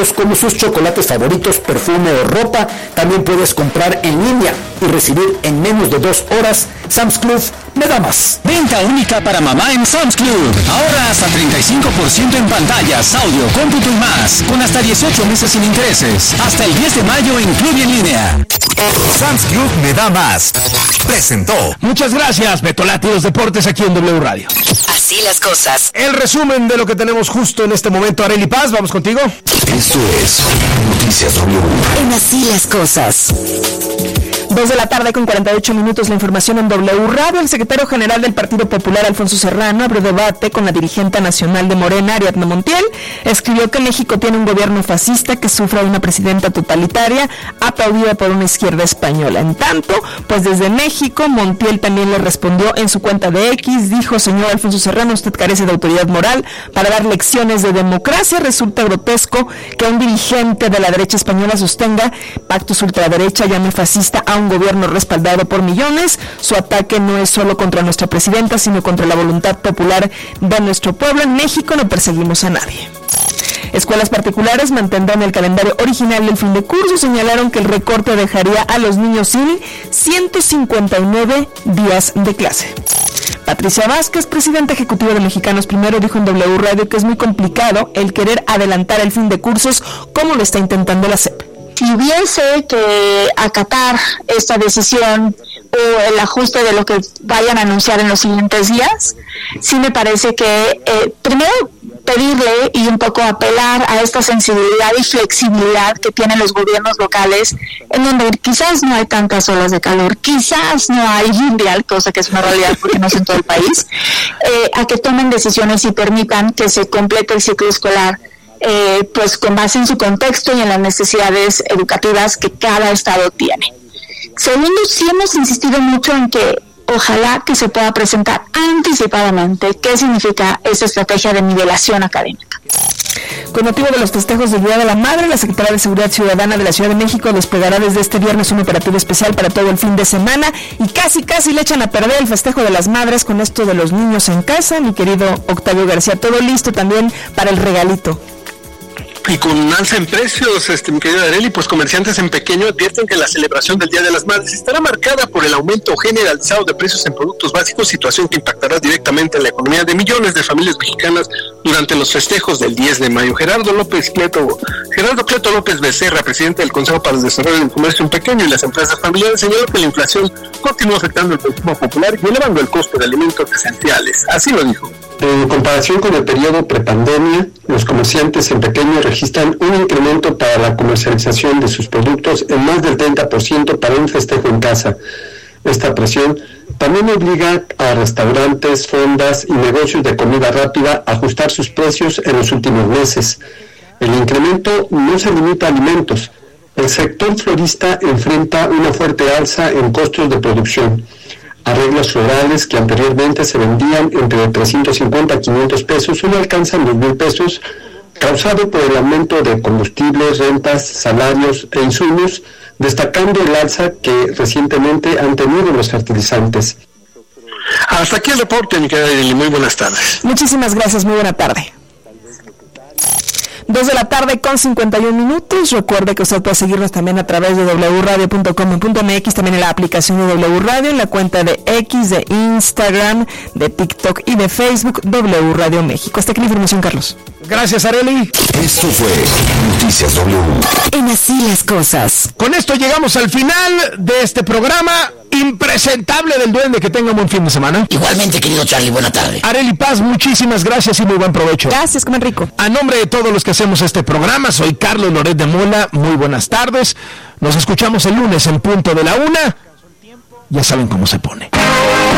productos como sus chocolates favoritos, perfume o ropa. También puedes comprar en línea y recibir en menos de 2 horas. Sam's Club me da más. Venta única para mamá en Sam's Club. Ahorra hasta 35% en pantallas, audio, cómputo y más, con hasta 18 meses sin intereses. Hasta el 10 de mayo en Club y en línea. Sam's Club me da más. Presentó. Muchas gracias, Betolati, los deportes aquí en W Radio. Así las cosas. El resumen de lo que tenemos justo en este momento. Arely Paz, vamos contigo. Esto es Noticias W. En Así las cosas. 2 de la tarde con 48 minutos, la información en W Radio. El secretario general del Partido Popular, Alfonso Serrano, abrió debate con la dirigente nacional de Morena, Ariadna Montiel. Escribió que México tiene un gobierno fascista que sufre de una presidenta totalitaria aplaudida por una izquierda española. En tanto, pues desde México, Montiel también le respondió en su cuenta de X. Dijo: señor Alfonso Serrano, usted carece de autoridad moral para dar lecciones de democracia. Resulta grotesco que un dirigente de la derecha española sostenga pactos ultraderecha, llame fascista a un gobierno respaldado por millones. Su ataque no es solo contra nuestra presidenta, sino contra la voluntad popular de nuestro pueblo. En México no perseguimos a nadie. Escuelas particulares mantendrán el calendario original del fin de curso. Señalaron que el recorte dejaría a los niños sin 159 días de clase. Patricia Vázquez, presidenta ejecutiva de Mexicanos Primero, dijo en W Radio que es muy complicado el querer adelantar el fin de cursos como lo está intentando la SEP. Si hubiese que acatar esta decisión o el ajuste de lo que vayan a anunciar en los siguientes días, sí me parece que primero pedirle y un poco apelar a esta sensibilidad y flexibilidad que tienen los gobiernos locales, en donde quizás no hay tantas olas de calor, quizás no hay mundial, cosa que es una realidad porque no es en todo el país, a que tomen decisiones y permitan que se complete el ciclo escolar, pues con base en su contexto y en las necesidades educativas que cada estado tiene. Segundo, sí hemos insistido mucho en que ojalá que se pueda presentar anticipadamente qué significa esa estrategia de nivelación académica. Con motivo de los festejos del Día de la Madre, la Secretaría de Seguridad Ciudadana de la Ciudad de México desplegará desde este viernes un operativo especial para todo el fin de semana y casi le echan a perder el festejo de las madres con esto de los niños en casa. Mi querido Octavio García, todo listo también para el regalito. Y con un alza en precios, mi querida Arely, pues comerciantes en pequeño advierten que la celebración del Día de las Madres estará marcada por el aumento generalizado de precios en productos básicos, situación que impactará directamente en la economía de millones de familias mexicanas durante los festejos del 10 de mayo. Gerardo Cleto López Becerra, presidente del Consejo para el Desarrollo del Comercio en Pequeño y las Empresas Familiares, señaló que la inflación continúa afectando el consumo popular y elevando el costo de alimentos esenciales. Así lo dijo. En comparación con el periodo prepandemia, los comerciantes en pequeño registran un incremento para la comercialización de sus productos en más del 30% para un festejo en casa. Esta presión también obliga a restaurantes, fondas y negocios de comida rápida a ajustar sus precios en los últimos meses. El incremento no se limita a alimentos. El sector florista enfrenta una fuerte alza en costos de producción. Arreglos florales que anteriormente se vendían entre 350 a 500 pesos, hoy alcanzan los 1,000 pesos, causado por el aumento de combustibles, rentas, salarios e insumos, destacando el alza que recientemente han tenido los fertilizantes. Hasta aquí el reporte, mi querida Arely. Muy buenas tardes. Muchísimas gracias, muy buena tarde. 2 de la tarde con 51 minutos. Recuerde que usted puede seguirnos también a través de wradio.com.mx, también en la aplicación de W Radio, en la cuenta de X, de Instagram, de TikTok y de Facebook, W Radio México. Hasta aquí la información, Carlos. Gracias, Arely. Esto fue Noticias W. En Así las cosas. Con esto llegamos al final de este programa impresentable del Duende. Que tenga un buen fin de semana. Igualmente, querido Charlie, buena tarde. Arely Paz, muchísimas gracias y muy buen provecho. Gracias, coman rico. A nombre de todos los que hacemos este programa, soy Carlos Loret de Mola. Muy buenas tardes. Nos escuchamos el lunes en punto de la 1. Ya saben cómo se pone.